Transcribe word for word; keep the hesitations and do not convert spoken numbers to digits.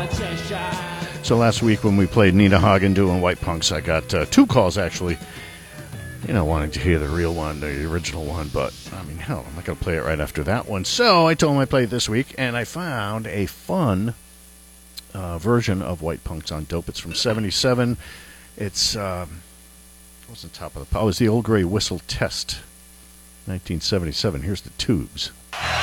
So last week when we played Nina Hagen doing White Punks, I got uh, two calls actually, you know, wanting to hear the real one, the original one, but I mean, hell, I'm not going to play it right after that one. So I told them I'd play it this week, and I found a fun uh, version of White Punks on Dope. It's from seventy-seven. It's, um, what's the top of the pile? Oh, it's the Old Grey Whistle Test, nineteen seventy-seven. Here's the tubes.